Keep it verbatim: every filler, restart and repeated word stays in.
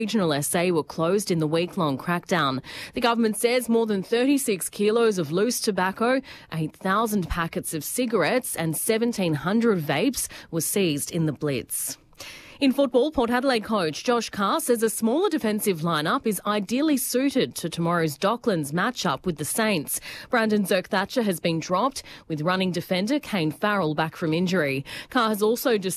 Regional S A were closed in the week-long crackdown. The government says more than thirty-six kilos of loose tobacco, eight thousand packets of cigarettes and seventeen hundred vapes were seized in the blitz. In football, Port Adelaide coach Josh Carr says a smaller defensive lineup is ideally suited to tomorrow's Docklands matchup with the Saints. Brandon Zerk-Thatcher has been dropped, with running defender Kane Farrell back from injury. Carr has also just